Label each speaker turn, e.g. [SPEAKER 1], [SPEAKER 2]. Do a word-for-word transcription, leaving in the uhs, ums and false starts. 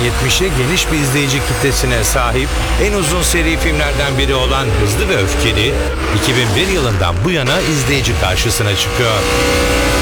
[SPEAKER 1] yetmişe geniş bir izleyici kitlesine sahip en uzun seri filmlerden biri olan Hızlı ve Öfkeli, iki bin bir yılından bu yana izleyici karşısına çıkıyor.